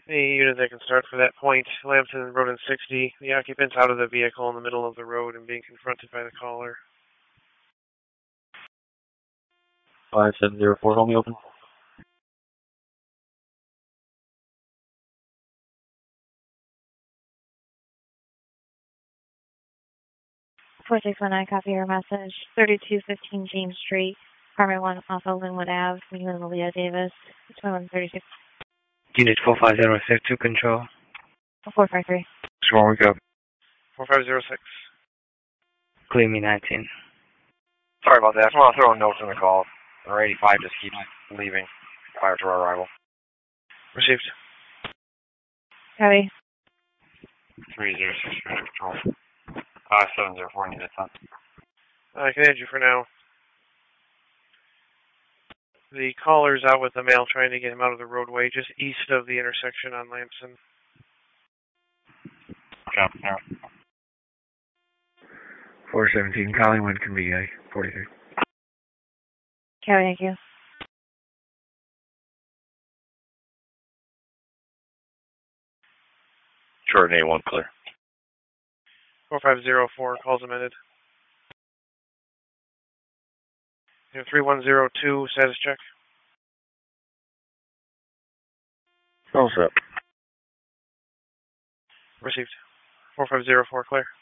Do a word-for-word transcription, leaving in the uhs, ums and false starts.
Any unit that can start for that point, Lambton, Road in sixty. The occupant's out of the vehicle in the middle of the road and being confronted by the caller. five seven zero four, hold me open. four six one nine, copy your message. thirty-two fifteen James Street, apartment one off of Linwood Avenue, England, Leah Davis, twenty-one thirty-six. Unit four five zero six two, control. four five three. Sure, we go. four five zero six. Clear me nineteen. Sorry about that. I just want to throw a note in the call. Our eighty-five just keeps leaving prior to our arrival. Received. Copy. three zero six, ready control. Uh, seven zero four, need a ton. I can add you for now. The caller's out with the mail trying to get him out of the roadway just east of the intersection on Lamson. Okay, all right. four seventeen, Collingwood, can be a forty-three. Copy, thank you. Jordan A one, clear. four five zero four, calls amended. three one zero two, status check. All set. Received. four five zero four, clear.